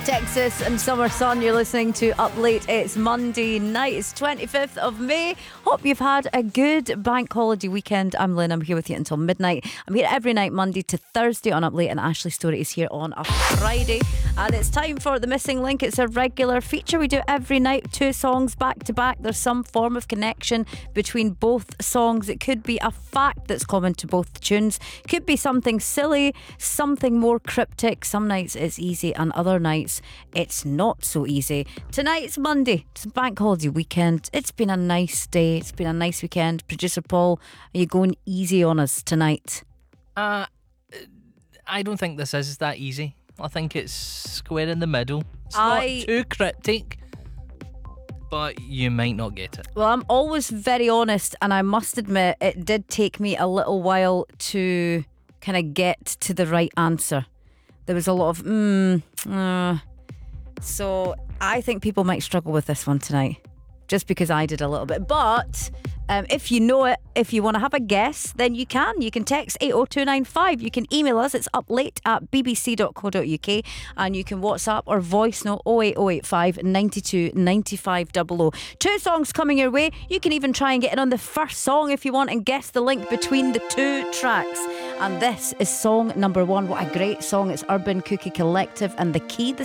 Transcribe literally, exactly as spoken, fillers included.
Texas and Summer Sun, you're listening to Up Late. It's Monday night, it's twenty-fifth of May. Hope you've had a good bank holiday weekend. I'm Lynn, I'm here with you until midnight. I'm here every night, Monday to Thursday on Up Late, and Ashley Story is here on a Friday. And it's time for The Missing Link. It's a regular feature we do every night, two songs back to back. There's some form of connection between both songs. It could be a fact that's common to both tunes, could be something silly, something more cryptic. Some nights it's easy and other nights it's not so easy. Tonight's Monday, it's a bank holiday weekend. It's been a nice day, it's been a nice weekend. Producer Paul, are you going easy on us tonight? Uh, I don't think this is that easy. I think it's square in the middle. It's I... not too cryptic, but you might not get it. Well, I'm always very honest, and I must admit it did take me a little while to kind of get to the right answer. There was a lot of mm, uh, so I think people might struggle with this one tonight, just because I did a little bit. But um, if you know it, if you want to have a guess, then you can. You can text eight oh two nine five. You can email us. It's uplate at b b c dot co dot u k. And you can WhatsApp or voice note oh eight oh eight five nine two nine five double oh. Two songs coming your way. You can even try and get in on the first song if you want and guess the link between the two tracks. And this is song number one. What a great song. It's Urban Cookie Collective and The Key, the